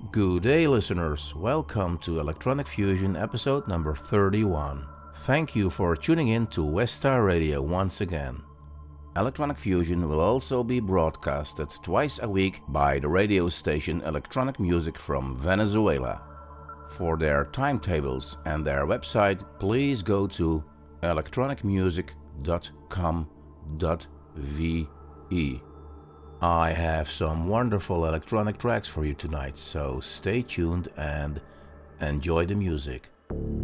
Good day, listeners. Welcome to Electronic Fusion episode number 31. Thank you for tuning in to Westar Radio once again. Electronic Fusion will also be broadcasted twice a week by the radio station Electronic Music from Venezuela. For their timetables and their website, please go to electronicmusic.com.ve. I have some wonderful electronic tracks for you tonight, so stay tuned and enjoy the music.